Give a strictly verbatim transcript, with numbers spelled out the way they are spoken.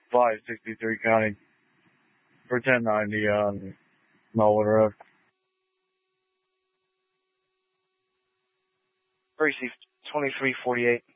five sixty-three County for ten ninety on Melwood Road. Receive twenty-three forty-eight.